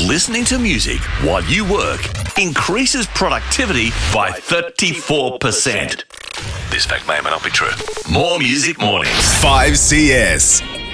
Listening to music while you work increases productivity by 34%. This fact may or may not be true. More Music Mornings. 5CS.